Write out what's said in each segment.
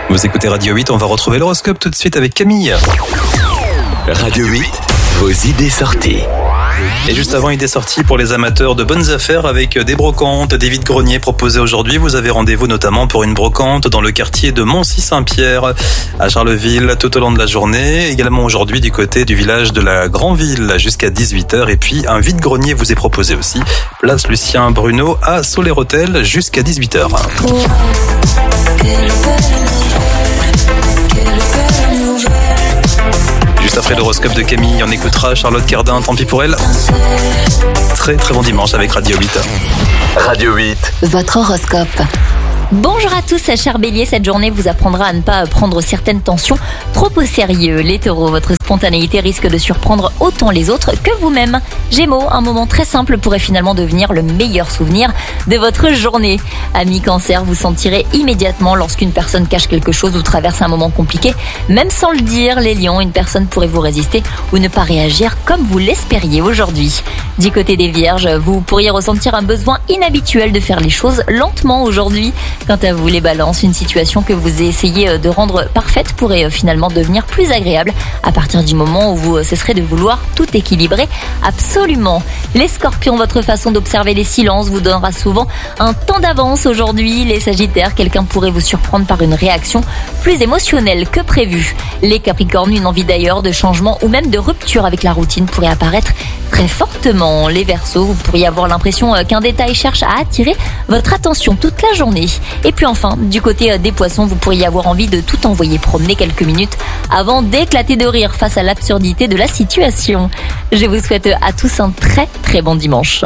Vous écoutez Radio 8, on va retrouver l'horoscope tout de suite avec Camille. Radio 8, vos idées sorties. Et juste avant, idée sortie pour les amateurs de bonnes affaires avec des brocantes, des vide-greniers proposés aujourd'hui. Vous avez rendez-vous notamment pour une brocante dans le quartier de Moncy-Saint-Pierre à Charleville tout au long de la journée. Également aujourd'hui du côté du village de la Grandville jusqu'à 18h. Et puis un vide-grenier vous est proposé aussi. Place Lucien Bruno à Soler-Hôtel jusqu'à 18h. Juste après l'horoscope de Camille, on écoutera Charlotte Cardin, tant pis pour elle. Très très bon dimanche avec Radio 8. Radio 8. Votre horoscope. Bonjour à tous, chers béliers, cette journée vous apprendra à ne pas prendre certaines tensions trop au sérieux. Les taureaux, votre spontanéité risque de surprendre autant les autres que vous-même. Gémeaux, un moment très simple pourrait finalement devenir le meilleur souvenir de votre journée. Amis cancer, vous sentirez immédiatement lorsqu'une personne cache quelque chose ou traverse un moment compliqué, même sans le dire. Les lions, une personne pourrait vous résister ou ne pas réagir comme vous l'espériez aujourd'hui. Du côté des vierges, vous pourriez ressentir un besoin inhabituel de faire les choses lentement aujourd'hui. Quant à vous les balances, une situation que vous essayez de rendre parfaite pourrait finalement devenir plus agréable à partir du moment où vous cesserez de vouloir tout équilibrer absolument. Les scorpions, votre façon d'observer les silences vous donnera souvent un temps d'avance aujourd'hui. Les sagittaires, quelqu'un pourrait vous surprendre par une réaction plus émotionnelle que prévu. Les capricornes, une envie d'ailleurs de changement ou même de rupture avec la routine pourrait apparaître très fortement. Les verseaux, vous pourriez avoir l'impression qu'un détail cherche à attirer votre attention toute la journée. Et puis enfin, du côté des poissons, vous pourriez avoir envie de tout envoyer promener quelques minutes avant d'éclater de rire face à l'absurdité de la situation. Je vous souhaite à tous un très très bon dimanche.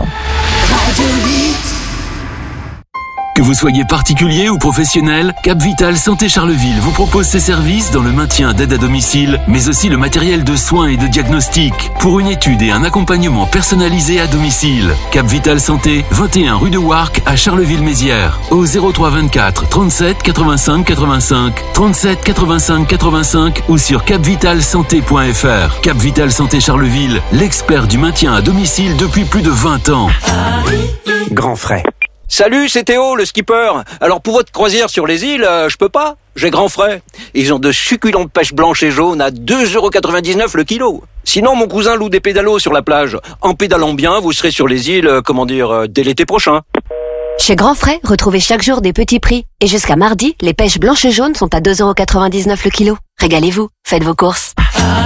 Que vous soyez particulier ou professionnel, Cap Vital Santé Charleville vous propose ses services dans le maintien d'aide à domicile, mais aussi le matériel de soins et de diagnostic pour une étude et un accompagnement personnalisé à domicile. Cap Vital Santé, 21 rue de Warcq à Charleville-Mézières, au 03 24 37 85 85, 37 85 85 ou sur capvitalsanté.fr. Cap Vital Santé Charleville, l'expert du maintien à domicile depuis plus de 20 ans. Grand frais. Salut, c'est Théo, le skipper. Alors pour votre croisière sur les îles, je peux pas. J'ai grand frais. Ils ont de succulentes pêches blanches et jaunes à 2,99€ le kilo. Sinon, mon cousin loue des pédalos sur la plage. En pédalant bien, vous serez sur les îles, dès l'été prochain. Chez Grand Frais, retrouvez chaque jour des petits prix. Et jusqu'à mardi, les pêches blanches et jaunes sont à 2,99€ le kilo. Régalez-vous, faites vos courses.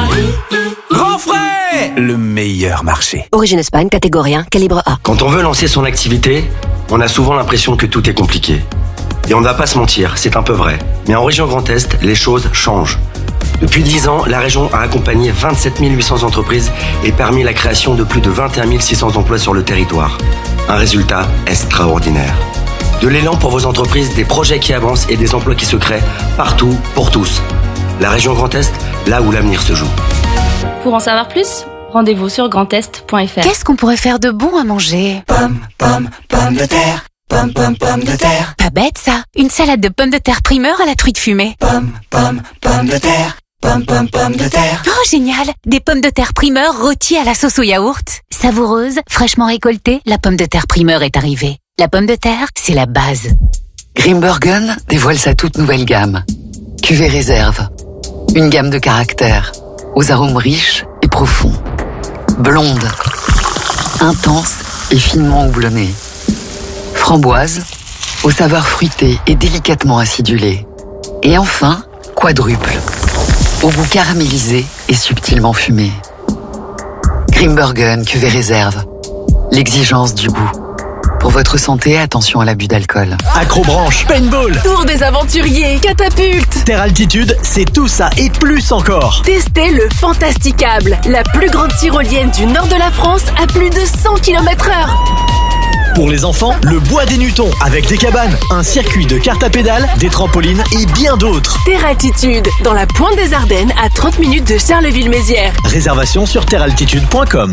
Grand Frais, le meilleur marché. Origine Espagne, catégorie 1, calibre A. Quand on veut lancer son activité, on a souvent l'impression que tout est compliqué. Et on ne va pas se mentir, c'est un peu vrai. Mais en région Grand Est, les choses changent. Depuis 10 ans, la région a accompagné 27 800 entreprises et permis la création de plus de 21 600 emplois sur le territoire. Un résultat extraordinaire. De l'élan pour vos entreprises, des projets qui avancent et des emplois qui se créent partout, pour tous. La région Grand Est, là où l'avenir se joue. Pour en savoir plus, rendez-vous sur grandest.fr. Qu'est-ce qu'on pourrait faire de bon à manger? Pommes de terre. Pommes de terre. Pas bête ça. Une salade de pommes de terre primeur à la truite fumée. Pommes de terre. Pommes de terre. Oh génial. Des pommes de terre primeur rôties à la sauce au yaourt. Savoureuse, fraîchement récoltée, la pomme de terre primeur est arrivée. La pomme de terre, c'est la base. Grimbergen dévoile sa toute nouvelle gamme. Cuvée réserve. Une gamme de caractères, aux arômes riches et profonds. Blonde, intense et finement houblonnée. Framboise, aux saveurs fruitées et délicatement acidulées. Et enfin, quadruple, au goût caramélisé et subtilement fumé. Grimbergen cuvée réserve. L'exigence du goût. Pour votre santé, attention à l'abus d'alcool. Acrobranche, paintball, tour des aventuriers, catapulte. Terre Altitude, c'est tout ça et plus encore. Testez le Fantasticable, la plus grande tyrolienne du nord de la France à plus de 100 km/h. Pour les enfants, le bois des Nutons avec des cabanes, un circuit de carte à pédales, des trampolines et bien d'autres. Terre Altitude, dans la pointe des Ardennes, à 30 minutes de Charleville-Mézières. Réservation sur terrealtitude.com.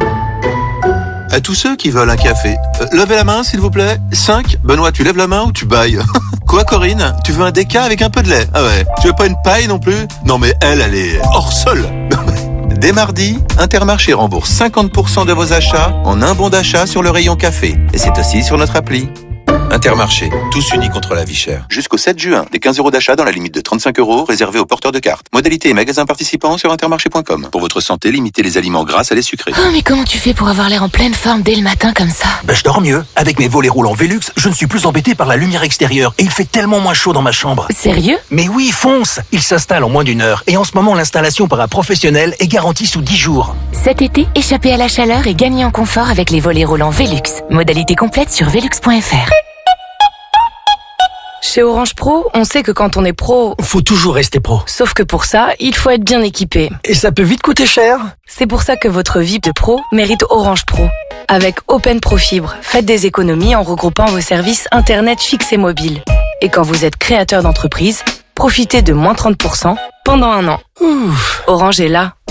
À tous ceux qui veulent un café, levez la main s'il vous plaît. 5. Benoît, tu lèves la main ou tu bailles? Quoi Corinne? Tu veux un déca avec un peu de lait? Ah ouais. Tu veux pas une paille non plus? Non mais elle est hors sol. Dès mardi, Intermarché rembourse 50% de vos achats en un bon d'achat sur le rayon café. Et c'est aussi sur notre appli. Intermarché, tous unis contre la vie chère. Jusqu'au 7 juin, des 15 € d'achat dans la limite de 35 € réservés aux porteurs de cartes. Modalité et magasins participants sur intermarché.com. Pour votre santé, limitez les aliments gras à les sucrés. Oh, mais comment tu fais pour avoir l'air en pleine forme dès le matin comme ça? Je dors mieux. Avec mes volets roulants Velux, je ne suis plus embêté par la lumière extérieure et il fait tellement moins chaud dans ma chambre. Sérieux? Mais oui, fonce! Il s'installe en moins d'1 heure et en ce moment, l'installation par un professionnel est garantie sous 10 jours. Cet été, échappez à la chaleur et gagnez en confort avec les volets roulants Velux. Modalité complète sur velux.fr. Chez Orange Pro, on sait que quand on est pro, faut toujours rester pro. Sauf que pour ça, il faut être bien équipé. Et ça peut vite coûter cher. C'est pour ça que votre vie de pro mérite Orange Pro. Avec Open Pro Fibre, faites des économies en regroupant vos services Internet fixe et mobile. Et quand vous êtes créateur d'entreprise, profitez de moins 30% pendant 1 an. Orange est là